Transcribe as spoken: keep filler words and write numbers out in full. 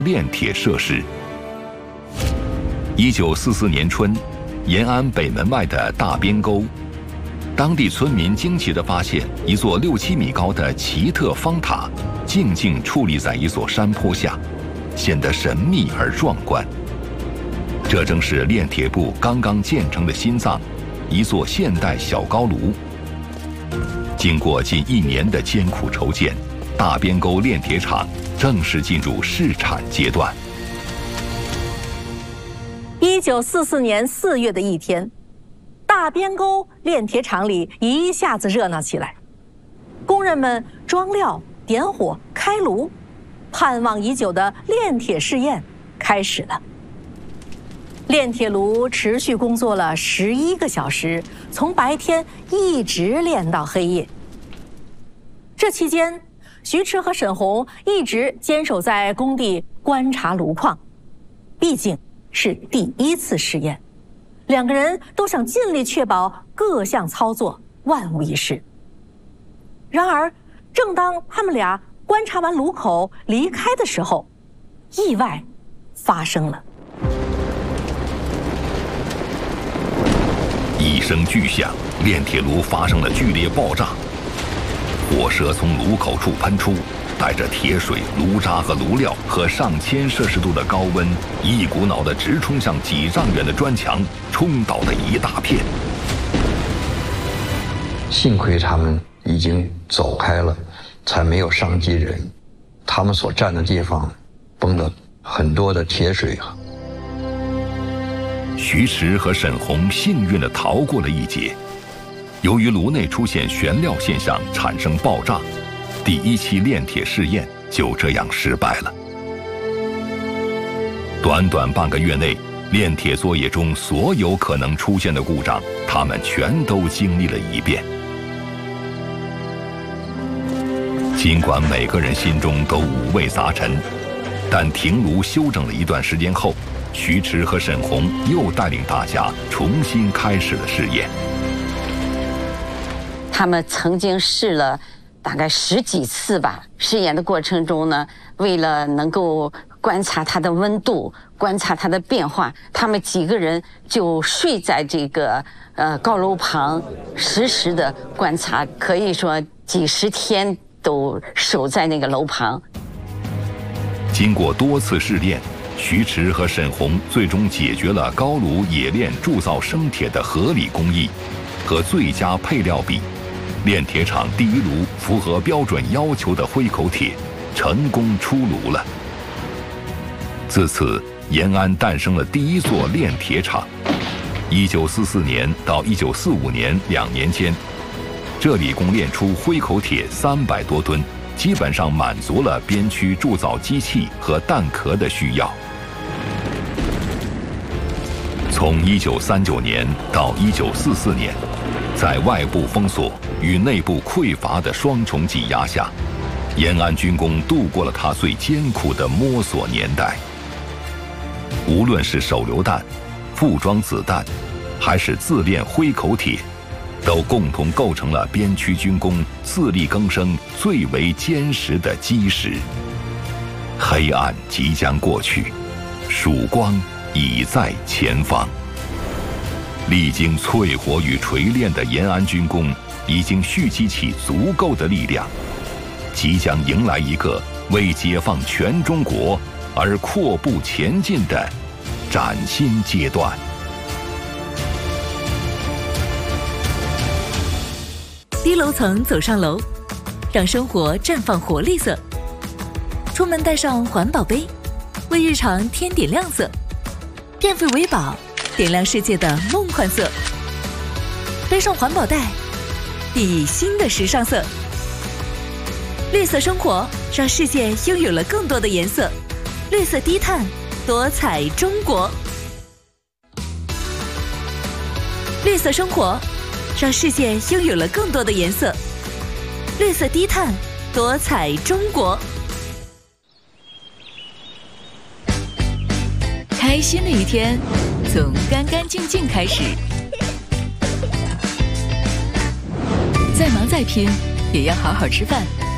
炼铁设施。一九四四年春，延安北门外的大边沟，当地村民惊奇地发现一座六七米高的奇特方塔，静静矗立在一所山坡下，显得神秘而壮观。这正是炼铁部刚刚建成的心脏，一座现代小高炉。经过近一年的艰苦筹建，大边沟炼铁厂正式进入试产阶段。 一九四四年四月的一天，大边沟炼铁厂里一下子热闹起来，工人们装料、点火、开炉，盼望已久的炼铁试验开始了。炼铁炉持续工作了十一个小时，从白天一直炼到黑夜。这期间，徐迟和沈红一直坚守在工地观察炉矿，毕竟是第一次试验，两个人都想尽力确保各项操作万无一失。然而，正当他们俩观察完炉口离开的时候，意外发生了。 一声巨响，炼铁炉发生了剧烈爆炸，火舌从炉口处喷出，带着铁水、炉渣和炉料和上千摄氏度的高温，一股脑地直冲向几丈远的砖墙，冲倒了一大片。 幸亏他们已经走开了，才没有伤及人。他们所站的地方崩了很多的铁水。 徐迟和沈红幸运地逃过了一劫。由于炉内出现悬料现象，产生爆炸，第一期炼铁试验就这样失败了。短短半个月内，炼铁作业中所有可能出现的故障，他们全都经历了一遍。尽管每个人心中都五味杂陈，但停炉休整了一段时间后，徐迟和沈红又带领大家重新开始了试验。 他们曾经试了大概十几次吧。试验的过程中呢，为了能够观察它的温度，观察它的变化，他们几个人就睡在这个呃高楼旁，实时的观察，可以说几十天都守在那个楼旁。 经过多次试炼，徐迟和沈红最终解决了高炉冶炼铸造生铁的合理工艺和最佳配料比。炼铁厂第一炉符合标准要求的灰口铁成功出炉了。自此，延安诞生了第一座炼铁厂。一九四四年到一九四五年两年间，这里共炼出灰口铁三百多吨，基本上满足了边区铸造机器和弹壳的需要。从一九三九年到一九四四年，在外部封锁与内部匮乏的双重挤压下，延安军工度过了它最艰苦的摸索年代。无论是手榴弹、副装子弹，还是自炼灰口铁，都共同构成了边区军工自力更生最为坚实的基石。黑暗即将过去，曙光已在前方。历经淬火与锤炼的延安军工已经蓄积起足够的力量，即将迎来一个为解放全中国而阔步前进的崭新阶段。 低楼层走上楼，让生活绽放活力色。出门带上环保杯，为日常添点亮色。变废为宝，点亮世界的梦幻色。背上环保袋，熠熠新的时尚色。绿色生活，让世界拥有了更多的颜色。绿色低碳，多彩中国。绿色生活，让世界拥有了更多的颜色。绿色低碳，多彩中国。开心的一天，从干干净净开始。再忙再拼，也要好好吃饭。